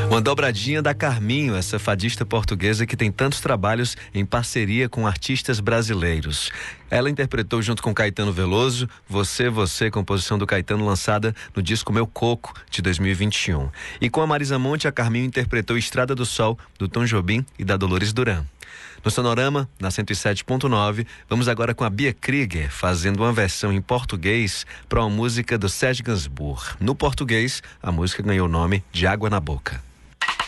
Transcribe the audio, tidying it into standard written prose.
Uma dobradinha da Carminho, essa fadista portuguesa que tem tantos trabalhos em parceria com artistas brasileiros. Ela interpretou junto com Caetano Veloso, Você, composição do Caetano lançada no disco Meu Coco, de 2021. E com a Marisa Monte, a Carminho interpretou Estrada do Sol, do Tom Jobim e da Dolores Duran. No Sonorama, na 107.9, vamos agora com a Bia Krieger, fazendo uma versão em português para uma música do Serge Gainsbourg. No português, a música ganhou o nome de Água na Boca.